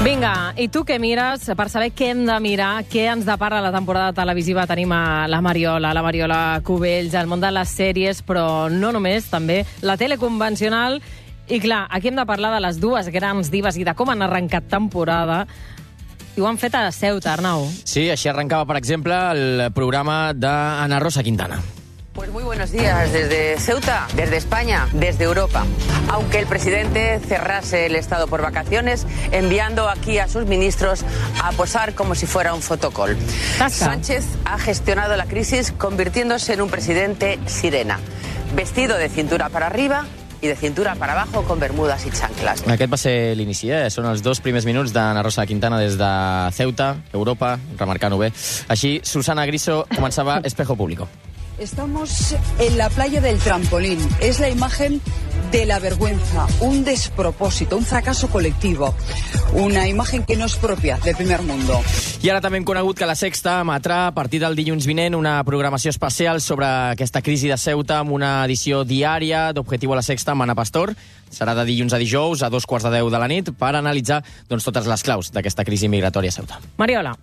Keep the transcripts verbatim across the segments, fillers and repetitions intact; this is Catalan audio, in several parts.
Vinga, i tu què mires? Per saber què hem de mirar, què ens depara la temporada televisiva, tenim a la Mariola, la Mariola Cubells, el món de les sèries, però no només, també la tele convencional. I clar, aquí hem de parlar de les dues grans divas i de com han arrencat temporada. I ho han fet a Ceuta, Arnau. Sí, així arrencava, per exemple, el programa d'Ana Rosa Quintana. Pues muy buenos días desde Ceuta, desde España, desde Europa. Aunque el presidente cerrase el Estado por vacaciones, enviando aquí a sus ministros a posar como si fuera un fotocall. Sánchez ha gestionado la crisis convirtiéndose en un presidente sirena, vestido de cintura para arriba i de cintura para abajo con bermudas i chanclas. Aquest va ser l'inici, eh? Són els dos primers minuts d'Ana Rosa Quintana des de Ceuta, Europa, remarcant-ho bé. Així, Susana Griso començava Espejo Público. Estamos en la playa del trampolín. Es la imagen de la vergüenza, un despropósito, un fracaso colectivo. Una imagen que no es propia del primer mundo. I ara també hem conegut que la Sexta emetrà a partir del dilluns vinent una programació especial sobre aquesta crisi de Ceuta amb una edició diària d'Objetivo a la Sexta amb Ana Pastor. Serà de dilluns a dijous a dos quarts de deu de la nit per analitzar doncs, totes les claus d'aquesta crisi migratòria a Ceuta. Mariola.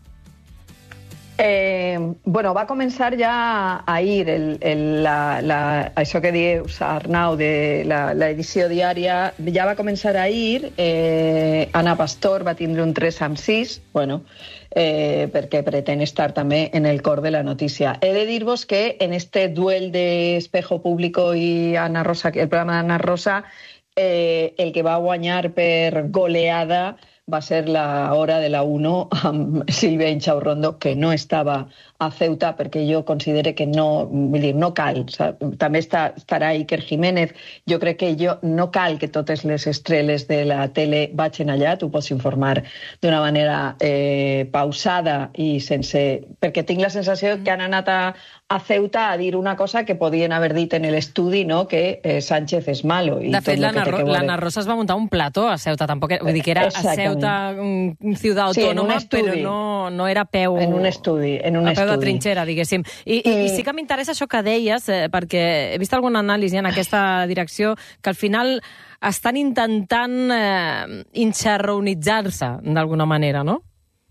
Eh, bueno, va començar ja ahir el, el, la, la, això que dius, Arnau, de l'edició diària, ja va començar ahir. eh, Ana Pastor va tindre un tres amb sis, bueno, eh, perquè pretén estar també en el cor de la notícia. He de dir-vos que en este duel de Espejo Público i Ana Rosa, el programa d'Ana Rosa, eh, el que va guanyar per goleada va ser la hora de la uno amb Sílvia Inchaurrondo, que no estava a Ceuta perquè jo considero que no, vull dir, no cal. També està, estarà Iker Jiménez. Jo crec que jo, no cal que totes les estrelles de la tele vagin allà, tu pots informar d'una manera eh, pausada i sense... Perquè tinc la sensació que han anat a, a Ceuta a dir una cosa que podien haver dit en l'estudi, no? Que eh, Sánchez és malo. I de fet, l'Anna Ro Rosa es va muntar un plató a Ceuta, tampoc era, vull dir que era a Ceuta, un ciutat autònoma, sí, però no, no era peu... En un estudi, en un a peu estudi. de trinxera, diguéssim. I, i, I sí que m'interessa això que deies, eh, perquè he vist algun anàlisi en aquesta direcció, que al final estan intentant eh, inxarronitzar-se d'alguna manera, no?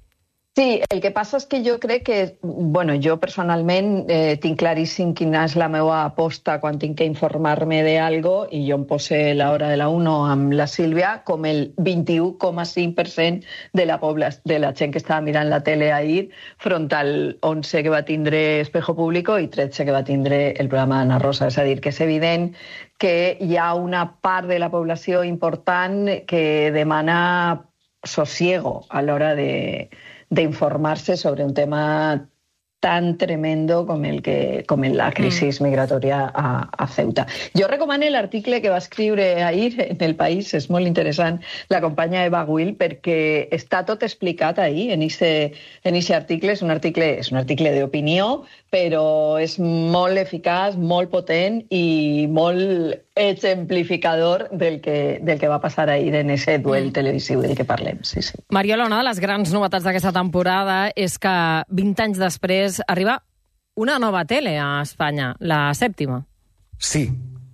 Sí, el que passa és que jo crec que, bueno, jo personalment eh, tinc claríssim quina és la meva aposta quan tinc que informar-me d'algo i jo em posé l'hora de la uno amb la Sílvia com el vint-i-u coma cinc per cent de la població, de la gent que estava mirant la tele ahir front al onze que va tindre Espejo Público i tretze que va tindre el programa d'Ana Rosa. És a dir, que és evident que hi ha una part de la població important que demana sosiego a l'hora de d'informar-se sobre un tema tan tremendo com el que com la crisi mm. migratòria a, a Ceuta. Jo recomano l'article que va escriure ahir en El País, és molt interessant, la companya Eva Güell, perquè està tot explicat ahir en ese, en ese article. És un article, és un article d'opinió, però és molt eficaç, molt potent i molt exemplificador del que, del que va passar ahir en ese duel mm. televisiu del que parlem. Sí, sí. Mariola, una de les grans novetats d'aquesta temporada és que vint anys després arriba una nova tele a Espanya, la Sèptima. Sí.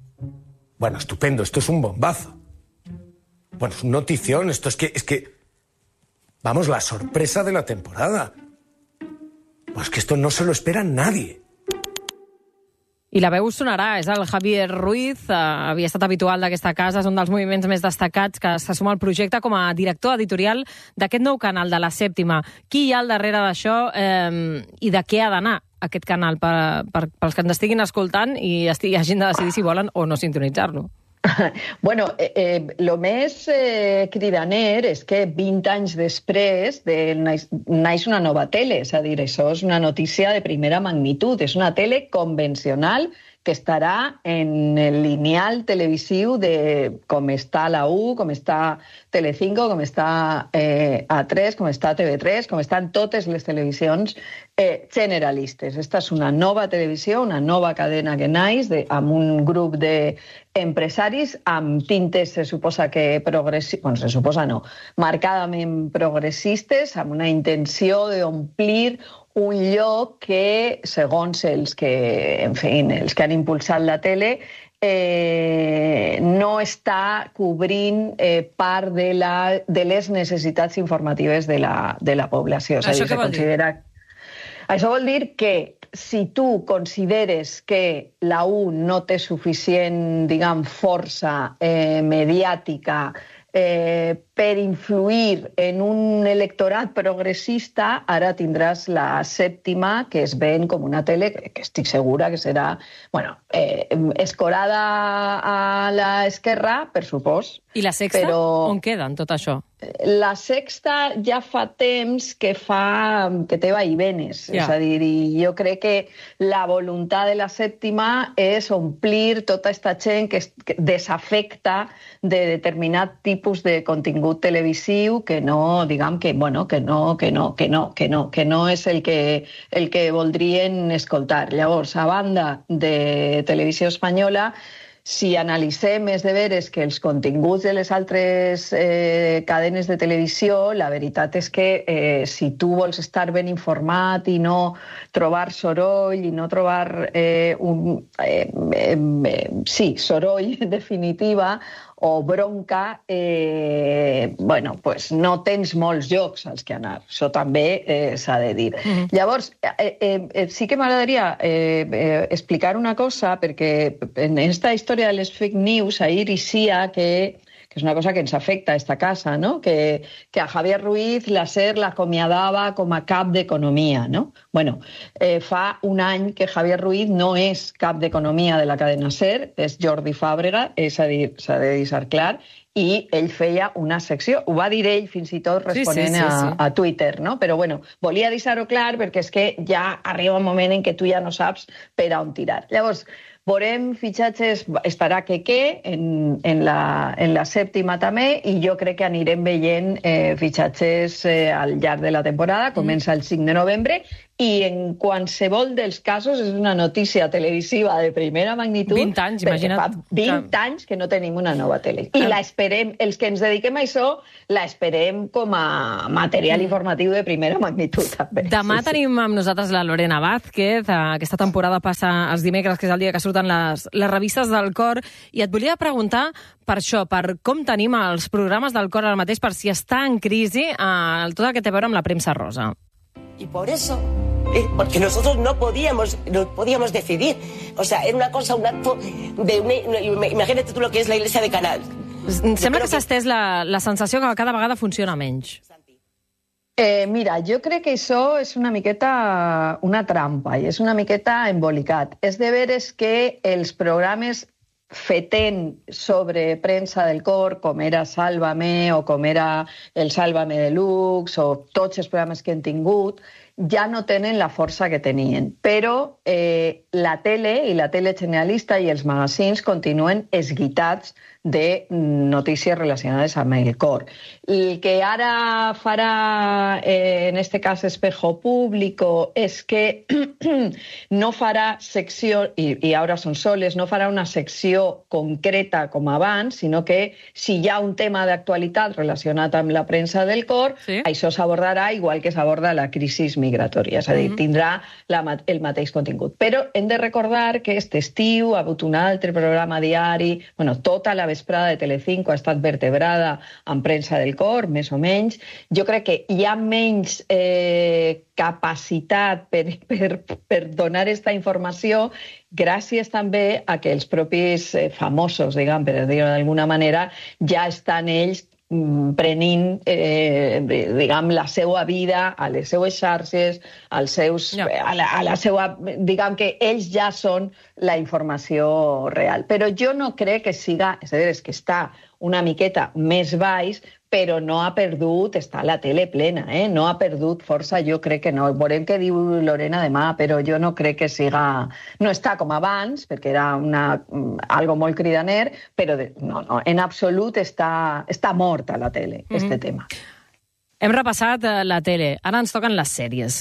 Bueno, estupendo, esto es un bombazo. Bueno, es un notición, esto es que, es que... Vamos, la sorpresa de la temporada. Pues que esto no se lo espera nadie. I la veu sonarà, és el Javier Ruiz, eh, havia estat habitual d'aquesta casa, és un dels moviments més destacats que se suma al projecte com a director editorial d'aquest nou canal de la Sèptima. Qui hi ha al darrere d'això eh, i de què ha d'anar aquest canal per, per, pels que ens estiguin escoltant i estigui, hagin de decidir si volen o no sintonitzar-lo? Bueno, eh, eh, lo més eh, cridaner és que vint anys després de, naix, naix una nova tele, és a dir, això és una notícia de primera magnitud, és una tele convencional que estarà en el lineal televisiu de com està la U, com està Telecinco, com està eh, A tres, com està T V tres, com estan totes les televisions eh, generalistes. Esta és una nova televisió, una nova cadena que naix de, amb un grup d'empresaris amb tintes, se suposa que progressistes, bueno, se suposa no, marcadament progressistes, amb una intenció d'omplir un lloc que, segons els que, en fi, els que han impulsat la tele, eh, no està cobrint eh, part de, la, de les necessitats informatives de la, de la població. Això què vol dir? Això vol dir que si tu consideres que la U no té suficient, diguem, força eh, mediàtica eh, per influir en un electorat progressista, ara tindràs la Sèptima, que es ven com una tele que estic segura que serà, bueno, eh, escorada a l'esquerra, per supòs. I la Sexta? Però... On queda en tot això? La Sexta ja fa temps que fa que té vaivenes, ja. És a dir, i jo crec que la voluntat de la Sèptima és omplir tota aquesta gent que, es, que desafecta de determinat tipus de contingut televisiu que no, diguem que, bueno, que no, que no, que no, que no, que no és el que, el que voldrien escoltar. Llavors, a banda de Televisió Espanyola, si analitzem és de veres que els continguts de les altres eh, cadenes de televisió, la veritat és que eh, si tu vols estar ben informat i no trobar soroll i no trobar eh, un, eh, eh, sí, soroll en definitiva, o bronca, eh, bueno, pues no tens molts llocs als que anar. Això també eh, s'ha de dir. Mm-hmm. Llavors, eh, eh, sí que m'agradaria eh, eh, explicar una cosa, perquè en aquesta història de les fake news, ahir hi sia que que és una cosa que ens afecta a esta casa, ¿no? Que, que a Javier Ruiz la SER l'acomiadava com a cap d'economia, no? Bueno, eh, fa un any que Javier Ruiz no és cap d'economia de la cadena SER, és Jordi Fàbrega, és a dir, s'ha de deixar clar, i ell feia una secció, ho va dir ell fins i tot responent sí, sí, sí, sí. A, a Twitter, no? Però bueno, volia deixar-ho clar perquè és que ja arriba un moment en què tu ja no saps per a on tirar. Llavors, veurem fitxatges, estarà que què, en, en, la, en la Sèptima també, i jo crec que anirem veient eh, fitxatges eh, al llarg de la temporada, comença el cinc de novembre, i en qualsevol dels casos és una notícia televisiva de primera magnitud. vint anys, imagina't. Fa vint que... anys que no tenim una nova tele. I la esperem, els que ens dediquem a això, la esperem com a material informatiu de primera magnitud, també. Demà sí, sí. tenim amb nosaltres la Lorena Vázquez. Aquesta temporada passa els dimecres, que és el dia que surten les, les revistes del Cor, i et volia preguntar per això, per com tenim els programes del Cor ara mateix, per si està en crisi eh, tot el que té a veure amb la premsa rosa. Y por eso, eh, porque nosotros no podíamos, no podíamos decidir. O sea, era una cosa, un acto de una, una, imagínate tú lo que es la Iglesia de Canal. Sembla que s'ha estès la, la sensació que cada vegada funciona menys. Eh, mira, jo crec que això és una miqueta una trampa i és una miqueta embolicat. És de veres que els programes fetent sobre premsa del Cor, com era Sálvame o com era el Sálvame Deluxe o tots els programes que hem tingut, ja no tenen la força que tenien. Però eh, la tele i la tele generalista i els magazins continuen esguitats de notícies relacionades amb el Cor. El que ara farà, eh, en este cas, Espejo Público, és que no farà secció, i, i ara són soles, no farà una secció concreta com abans, sinó que si hi ha un tema d'actualitat relacionat amb la premsa del Cor, sí. Això s'abordarà igual que s'aborda la crisi migratòria, és a dir, tindrà la, el mateix contingut. Però hem de recordar que aquest estiu ha hagut un altre programa diari, bueno, tota la vesprada de Telecinco ha estat vertebrada amb premsa del Cor, més o menys. Jo crec que hi ha menys eh, capacitat per, per, per donar aquesta informació gràcies també a que els propis eh, famosos, diguem, per dir-ho d'alguna manera, ja estan ells prenint, eh, diguem, la seva vida a les seues xarxes, als seus, no. a, la, a la seva... Diguem que ells ja són la informació real. Però jo no crec que siga... És a dir, és que està una miqueta més baix, però no ha perdut, està la tele plena, eh? No ha perdut força, jo crec que no. Veurem què diu Lorena demà, però jo no crec que siga... No està com abans, perquè era una, algo molt cridaner, però de, no, no, en absolut està, està morta la tele, mm-hmm. este tema. Hem repassat la tele, ara ens toquen les sèries.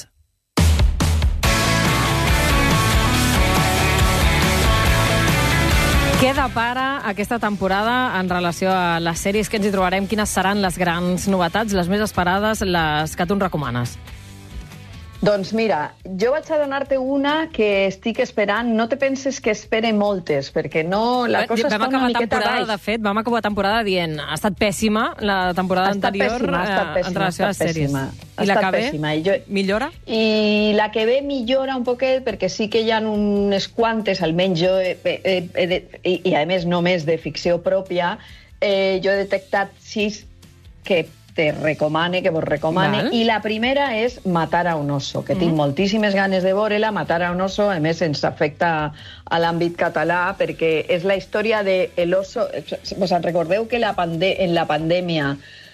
Què depara aquesta temporada en relació a les sèries que ens hi trobarem? Quines seran les grans novetats, les més esperades, les que tu ens recomanes? Doncs mira, jo vaig a donar-te una que estic esperant. No te penses que espere moltes, perquè no, la cosa vam està una miqueta baix. De fet, vam acabar temporada dient ha estat pèssima la temporada ha estat anterior pèssima, ha estat pèssima, en relació a les sèries. Ha I la que ve, I jo... millora? I la que ve millora un poquet, perquè sí que hi ha unes quantes, almenys jo, he, he, he de, i, i a més només de ficció pròpia, eh, jo he detectat sis que te recomane, que vos recomane. Val. I la primera és Matar a un oso, que mm. tinc moltíssimes ganes de veure-la. Matar a un oso, a més, ens afecta a l'àmbit català, perquè és la història de l'oso... Vos en recordeu que la pande... en la pandèmia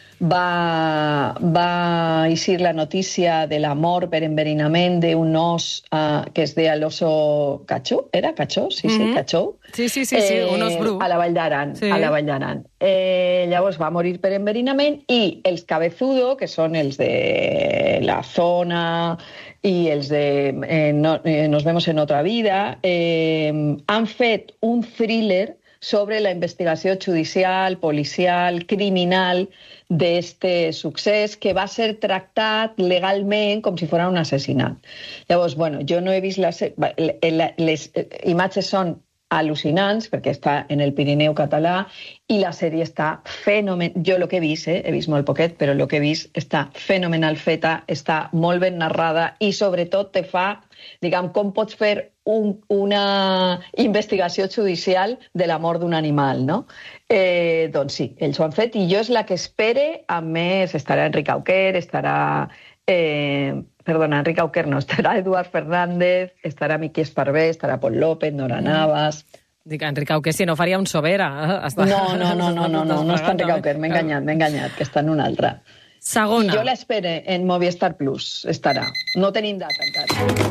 va, va eixir la notícia de la mort per enverinament d'un os uh, que es deia l'oso Cachó? Era Cachó? Sí, sí, mm-hmm. Cachó. Sí, sí, sí, sí, un os bru. A la Vall d'Aran, sí. a la Vall d'Aran. Eh, llavors va morir per enverinament i els Cabezudo, que són els de la zona i els de eh, no, eh, Nos vemos en otra vida, eh, han fet un thriller sobre la investigació judicial, policial, criminal d'este succés, que va ser tractat legalment com si fos un assassinat. Llavors, bueno, jo no he vist... La... Les imatges són al·lucinants, perquè està en el Pirineu català, i la sèrie està fenomenal. Jo el que he vist, eh? he vist molt poquet, però el que he vist està fenomenal feta, està molt ben narrada i sobretot te fa, diguem, com pots fer un, una investigació judicial de la mort d'un animal, no? Eh, doncs sí, ells ho han fet i jo és la que espere. A més, estarà Enric Auquer, estarà... Eh, perdona, Enric Auquer no, estarà Eduard Fernández, estarà Miqui Esparvé, estarà Pol López, Nora Navas... Dic, Enric Auquer, si no faria un Sobera. No, no, no, no, no, no, no està Enric Auquer, m'he enganyat, m'he enganyat, que està en una altra. Segona. I jo l'espere en Movistar Plus, estarà. No tenim data encara.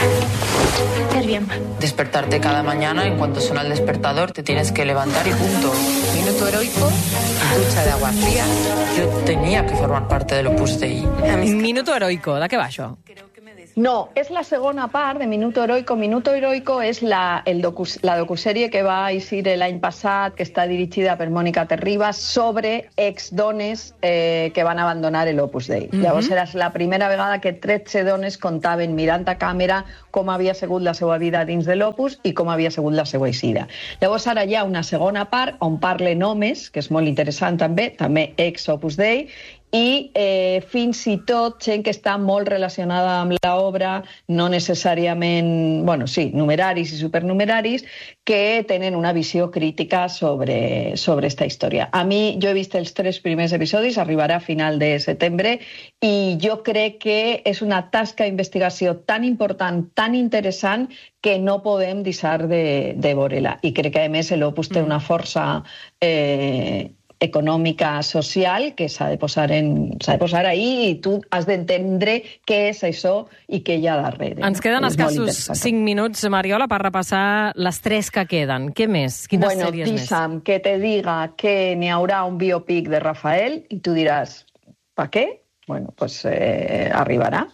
Es bien. Despertarte cada mañana, en cuanto suena el despertador, te tienes que levantar y punto. Minuto heroico, ducha de agua fría. Yo tenía que formar parte del Opus Dei. Minuto heroico, de què va això? No, és la segona part de Minuto Heroico. Minuto Heroico és la, el docu, la docusèrie que va eixir l'any passat, que està dirigida per Mònica Terribas, sobre exdones eh, que van abandonar l'Opus Dei. Mm-hmm. Llavors era la primera vegada que tretze dones contaven mirant a càmera com havia sigut la seva vida dins de l'Opus i com havia sigut la seva eixida. Llavors ara hi ha una segona part on parlen homes, que és molt interessant també, també ex-Opus Dei, i eh, fins i tot gent que està molt relacionada amb l'obra, no necessàriament, bueno, sí, numeraris i supernumeraris, que tenen una visió crítica sobre, sobre esta història. A mi, jo he vist els tres primers episodis, arribarà a final de setembre, i jo crec que és una tasca d'investigació tan important, tan interessant, que no podem deixar de, de veure-la. I crec que, a més, l'Opus té una força... Eh, econòmica, social, que s'ha de posar en, s'ha de posar ahí i tu has d'entendre què és això i què hi ha darrere. Ens queden escassos cinc minuts, Mariola, per repassar les tres que queden. Què més? Quines bueno, sèries més? Bueno, que te diga que n'hi haurà un biopic de Rafael i tu diràs, ¿pa què? Bueno, pues eh, arribarà.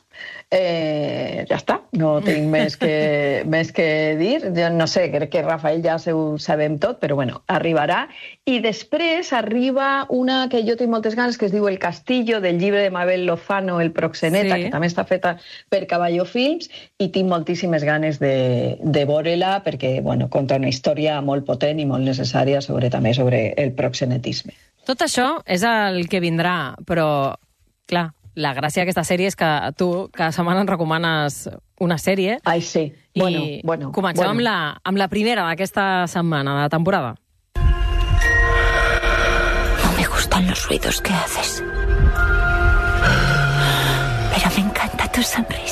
Eh, ja està, no tinc més que, més que dir. Jo no sé, crec que Rafael ja ho sabem tot, però bueno, arribarà. I després arriba una que jo tinc moltes ganes, que es diu El Castillo, del llibre de Mabel Lozano, El proxeneta, sí. que també està feta per Caballo Films, i tinc moltíssimes ganes de, de veure-la, perquè bueno, conta una història molt potent i molt necessària sobre, també sobre el proxenetisme. Tot això és el que vindrà, però, clar, la gràcia d'aquesta sèrie és que tu cada setmana ens recomanes una sèrie. Ai, sí. Bueno, I bueno, comencem bueno. Amb, la, amb la primera d'aquesta setmana, de la temporada. No me gustan los ruidos que haces. Pero me encanta tu sonrisa.